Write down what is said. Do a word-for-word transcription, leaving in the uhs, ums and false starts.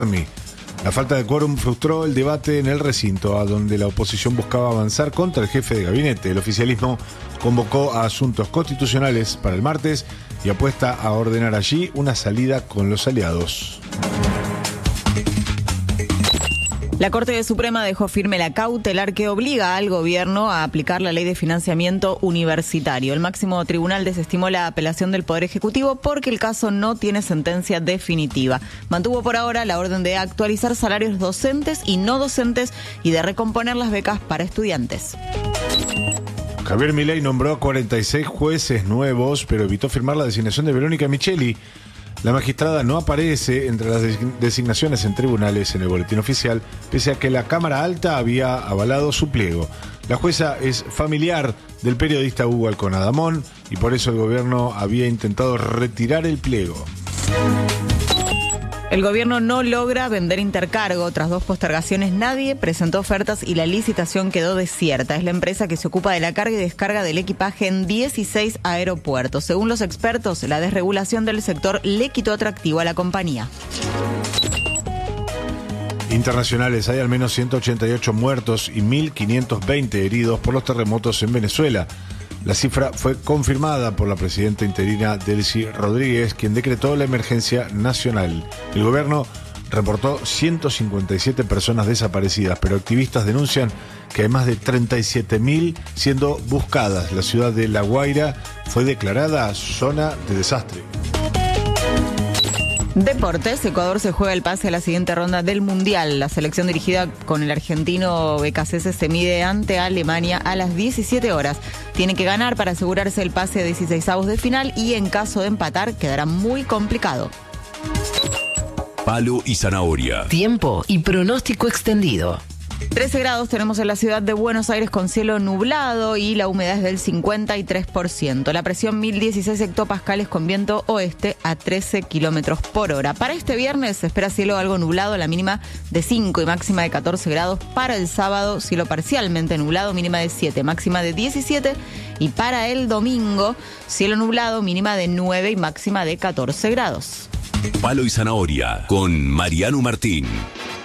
La falta de quórum frustró el debate en el recinto, a donde la oposición buscaba avanzar contra el jefe de gabinete. El oficialismo convocó a asuntos constitucionales para el martes y apuesta a ordenar allí una salida con los aliados. La Corte Suprema dejó firme la cautelar que obliga al gobierno a aplicar la ley de financiamiento universitario. El máximo tribunal desestimó la apelación del Poder Ejecutivo porque el caso no tiene sentencia definitiva. Mantuvo por ahora la orden de actualizar salarios docentes y no docentes y de recomponer las becas para estudiantes. Javier Milei nombró a cuarenta y seis jueces nuevos, pero evitó firmar la designación de Verónica Micheli. La magistrada no aparece entre las designaciones en tribunales en el boletín oficial, pese a que la Cámara Alta había avalado su pliego. La jueza es familiar del periodista Hugo Alcón Adamón y por eso el gobierno había intentado retirar el pliego. El gobierno no logra vender Intercargo. Tras dos postergaciones, nadie presentó ofertas y la licitación quedó desierta. Es la empresa que se ocupa de la carga y descarga del equipaje en dieciséis aeropuertos. Según los expertos, la desregulación del sector le quitó atractivo a la compañía. Internacionales, hay al menos ciento ochenta y ocho muertos y mil quinientos veinte heridos por los terremotos en Venezuela. La cifra fue confirmada por la presidenta interina Delcy Rodríguez, quien decretó la emergencia nacional. El gobierno reportó ciento cincuenta y siete personas desaparecidas, pero activistas denuncian que hay más de treinta y siete mil siendo buscadas. La ciudad de La Guaira fue declarada zona de desastre. Deportes, Ecuador se juega el pase a la siguiente ronda del Mundial. La selección dirigida con el argentino Becasese se mide ante Alemania a las diecisiete horas. Tiene que ganar para asegurarse el pase a dieciseisavos de final y en caso de empatar quedará muy complicado. Palo y zanahoria. Tiempo y pronóstico extendido. trece grados tenemos en la ciudad de Buenos Aires con cielo nublado y la humedad es del cincuenta y tres por ciento. La presión mil dieciséis hectopascales con viento oeste a trece kilómetros por hora. Para este viernes se espera cielo algo nublado, la mínima de cinco y máxima de catorce grados. Para el sábado, cielo parcialmente nublado, mínima de siete, máxima de diecisiete. Y para el domingo, cielo nublado, mínima de nueve y máxima de catorce grados. Palo y zanahoria con Mariano Martín.